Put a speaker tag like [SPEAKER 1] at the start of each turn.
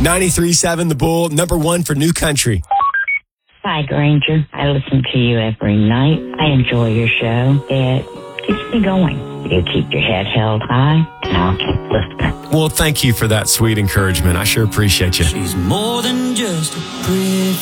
[SPEAKER 1] 93.7 The Bull, number one for new country.
[SPEAKER 2] Hi, Granger. I listen to you every night. I enjoy your show. It keeps me going. You keep your head held high, and I'll keep listening.
[SPEAKER 1] Well, thank you for that sweet encouragement. I sure appreciate you.
[SPEAKER 3] She's more than just a pretty